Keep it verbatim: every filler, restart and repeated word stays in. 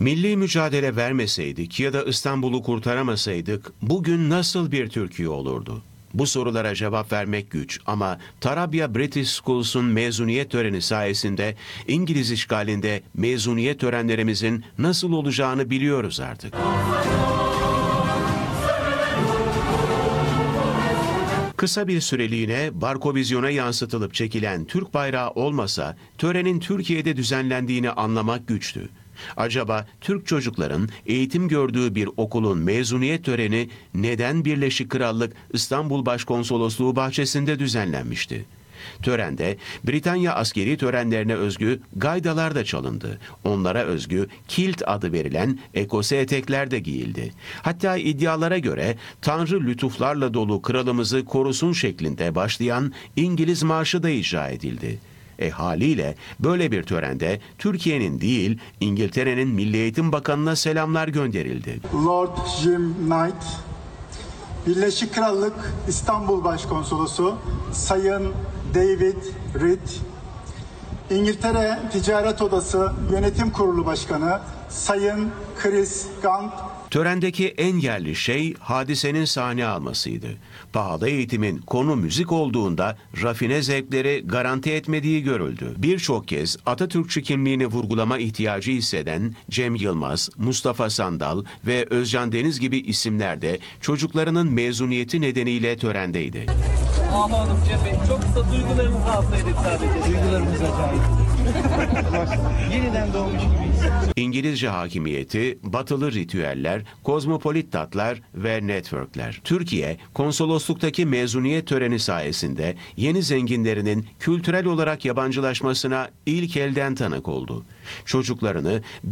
Milli mücadele vermeseydik ya da İstanbul'u kurtaramasaydık bugün nasıl bir Türkiye olurdu? Bu sorulara cevap vermek güç ama Tarabya British Schools'un mezuniyet töreni sayesinde İngiliz işgalinde mezuniyet törenlerimizin nasıl olacağını biliyoruz artık. Kısa bir süreliğine Barkovizyon'a yansıtılıp çekilen Türk bayrağı olmasa törenin Türkiye'de düzenlendiğini anlamak güçtü. Acaba Türk çocukların eğitim gördüğü bir okulun mezuniyet töreni neden Birleşik Krallık İstanbul Başkonsolosluğu bahçesinde düzenlenmişti? Törende Britanya askeri törenlerine özgü gaydalar da çalındı. Onlara özgü kilt adı verilen ekose etekler de giyildi. Hatta iddialara göre Tanrı lütuflarla dolu kralımızı korusun şeklinde başlayan İngiliz marşı da icra edildi. E haliyle böyle bir törende Türkiye'nin değil İngiltere'nin Milli Eğitim Bakanı'na selamlar gönderildi. Lord Jim Knight, Birleşik Krallık İstanbul Başkonsolosu Sayın David Reed, İngiltere Ticaret Odası Yönetim Kurulu Başkanı Sayın Chris Gant. Törendeki en yerli şey hadisenin sahne almasıydı. Pahalı eğitimin konu müzik olduğunda rafine zevkleri garanti etmediği görüldü. Birçok kez Atatürkçü kimliğini vurgulama ihtiyacı hisseden Cem Yılmaz, Mustafa Sandal ve Özcan Deniz gibi isimler de çocuklarının mezuniyeti nedeniyle törendeydi. Aman Hanım, Cem Bey, çok kısa duygularınızı alsaydık sadece. Duygularımız acayip. Yeniden doğmuş gibiyiz. İngilizce hakimiyeti, batılı ritüeller, kozmopolit tatlar ve networkler. Türkiye, konsolosluktaki mezuniyet töreni sayesinde yeni zenginlerinin kültürel olarak yabancılaşmasına ilk elden tanık oldu. Çocuklarını